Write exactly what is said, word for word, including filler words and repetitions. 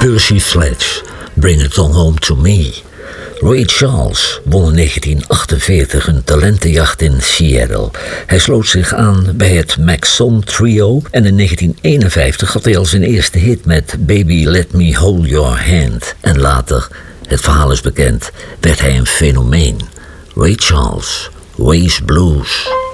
Percy Sledge, Bring It On Home To Me. Ray Charles won in negentien achtenveertig een talentenjacht in Seattle. Hij sloot zich aan bij het Maxon Trio en in negentien eenenvijftig had hij al zijn eerste hit met Baby Let Me Hold Your Hand. En later, het verhaal is bekend, werd hij een fenomeen. Ray Charles, Ray's Blues.